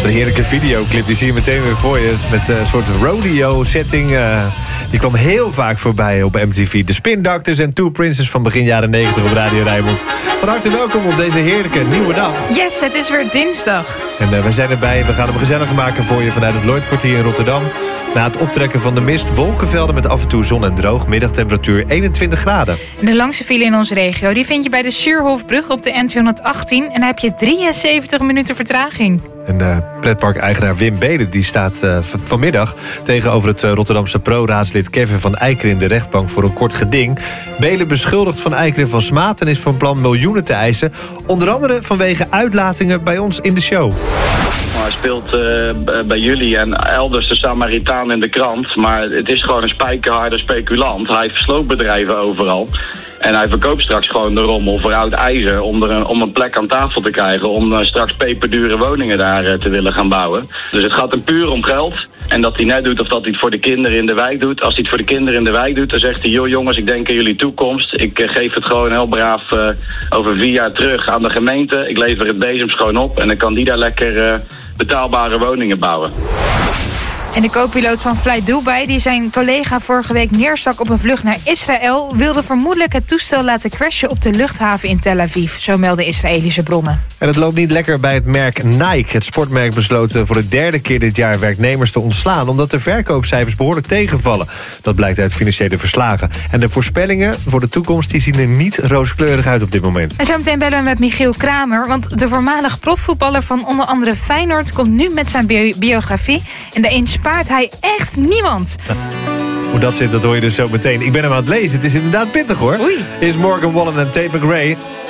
Een heerlijke videoclip, die zie je meteen weer voor je. Met een soort rodeo-setting. Die kwam heel vaak voorbij op MTV. De Spin Doctors en Two Princes van begin jaren 90 op Radio Rijnmond. Van harte welkom op deze heerlijke nieuwe dag. Yes, het is weer dinsdag. En wij zijn erbij. We gaan hem gezellig maken voor je vanuit het Lloydkwartier in Rotterdam. Na het optrekken van de mist, wolkenvelden met af en toe zon en droog. Middagtemperatuur 21 graden. En de langste file in onze regio die vind je bij de Suurhofbrug op de N218. En daar heb je 73 minuten vertraging. En pretparkeigenaar Wim Beelen die staat vanmiddag tegenover het Rotterdamse pro-raadslid Kevin van Eijkeren in de rechtbank voor een kort geding. Beelen beschuldigt van Eijkeren van smaad en is van plan miljoenen te eisen. Onder andere vanwege uitlatingen bij ons in de show. Hij speelt bij jullie en elders de Samaritaan in de krant. Maar het is gewoon een spijkerharde speculant. Hij heeft sloopbedrijven overal. En hij verkoopt straks gewoon de rommel voor oud ijzer om een plek aan tafel te krijgen. Om straks peperdure woningen daar te willen gaan bouwen. Dus het gaat hem puur om geld. En dat hij net doet of dat hij het voor de kinderen in de wijk doet. Als hij het voor de kinderen in de wijk doet, dan zegt hij: joh jongens, ik denk aan jullie toekomst. Ik geef het gewoon heel braaf over 4 jaar terug aan de gemeente. Ik lever het bezemschoon op en dan kan die daar lekker betaalbare woningen bouwen. En de co-piloot van Fly Dubai, die zijn collega vorige week neerstak op een vlucht naar Israël, wilde vermoedelijk het toestel laten crashen op de luchthaven in Tel Aviv. Zo melden Israëlische bronnen. En het loopt niet lekker bij het merk Nike. Het sportmerk besloot voor de 3e keer dit jaar werknemers te ontslaan, omdat de verkoopcijfers behoorlijk tegenvallen. Dat blijkt uit financiële verslagen. En de voorspellingen voor de toekomst die zien er niet rooskleurig uit op dit moment. En zometeen bellen we met Michiel Kramer, want de voormalig profvoetballer van onder andere Feyenoord komt nu met zijn biografie. En daarin spaart hij echt niemand. Hoe dat zit, dat hoor je dus zo meteen. Ik ben hem aan het lezen. Het is inderdaad pittig hoor. Oei. Is Morgan Wallen en Tate McRae.